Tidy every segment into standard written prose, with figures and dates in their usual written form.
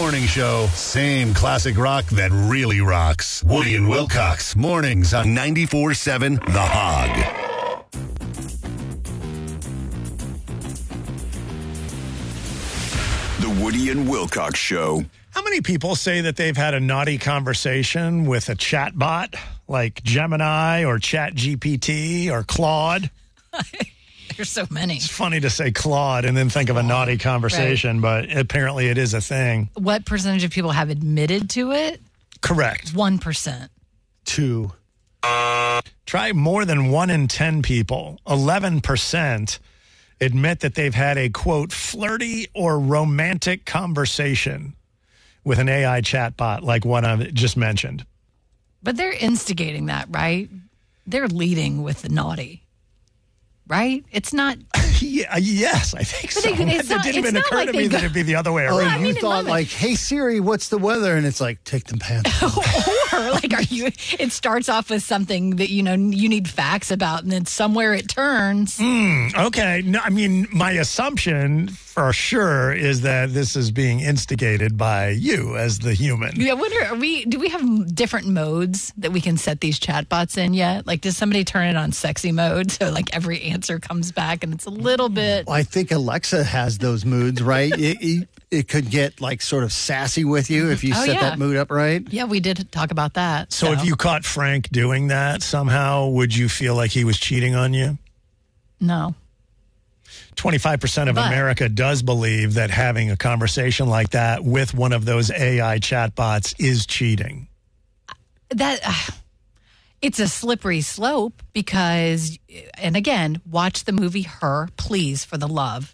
morning show. Same classic rock that really rocks. Woody and Wilcox. Mornings on 94.7 The Hog. The Woody and Wilcox Show. How many people say that they've had a naughty conversation with a chatbot like Gemini or ChatGPT or Claude? There's so many. It's funny to say Claude and then think of a naughty conversation, but apparently it is a thing. What percentage of people have admitted to it? Correct. 1%. 2. Try more than 1 in 10 people. 11% admit that they've had a, quote, flirty or romantic conversation with an AI chatbot like one I just mentioned. But they're instigating that, right? They're leading with the naughty, right? It's not. Yes, I think so. It didn't even occur to me that it'd be the other way around. Oh, you thought like, hey, Siri, what's the weather? And it's like, take them pants off. Or like, it starts off with something that, you need facts about, and then somewhere it turns. Okay. No, I mean, my assumption for sure is that this is being instigated by you as the human. Yeah, do we have different modes that we can set these chatbots in yet? Like, does somebody turn it on sexy mode so like every answer comes back and it's a little bit? Well, I think Alexa has those moods, right? It could get like sort of sassy with you if you set that mood up right. Yeah, we did talk about that. So if you caught Frank doing that somehow, would you feel like he was cheating on you? No. 25% of America does believe that having a conversation like that with one of those AI chatbots is cheating. It's a slippery slope because, and again, watch the movie Her, please, for the love.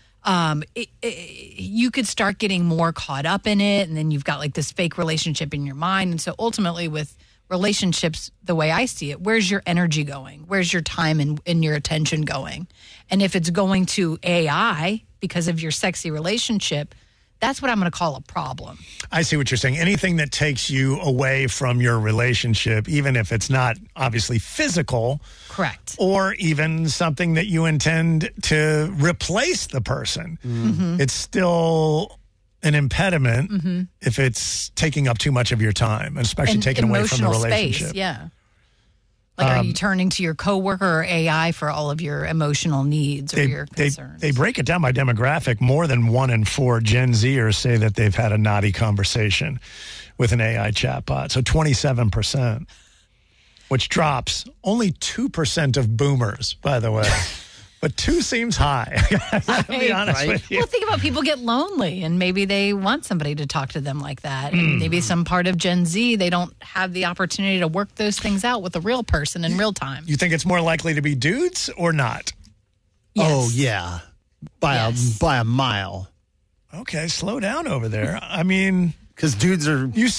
You could start getting more caught up in it, and then you've got like this fake relationship in your mind. And so ultimately with relationships, the way I see it, where's your energy going? Where's your time and your attention going? And if it's going to AI because of your sexy relationship, that's what I'm going to call a problem. I see what you're saying. Anything that takes you away from your relationship, even if it's not obviously physical. Correct. Or even something that you intend to replace the person. Mm-hmm. It's still an impediment if it's taking up too much of your time, especially taking away from the relationship. Space, yeah. Like, are you turning to your coworker or AI for all of your emotional needs or your concerns? They break it down by demographic. More than 1 in 4 Gen Zers say that they've had a naughty conversation with an AI chatbot. So 27%, which drops only 2% of boomers, by the way. But 2 seems high. I'll be honest with you. Well, think about people get lonely and maybe they want somebody to talk to them like that. And maybe some part of Gen Z, they don't have the opportunity to work those things out with a real person in real time. You think it's more likely to be dudes or not? Yes. Oh, yeah. By a mile. Okay, slow down over there. I mean, because dudes are...